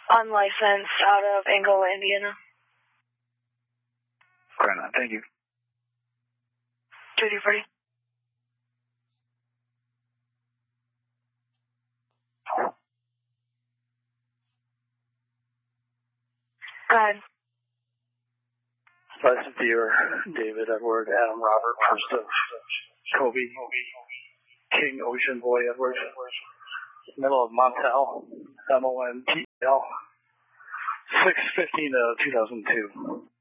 unlicensed out of Angola, Indiana. Right on, thank you. Duty free. Go ahead. License viewer, David Edward, Adam Robert, first of Kobe, King Ocean Boy Edward, middle of Montel, MONTL, 6/15/2002.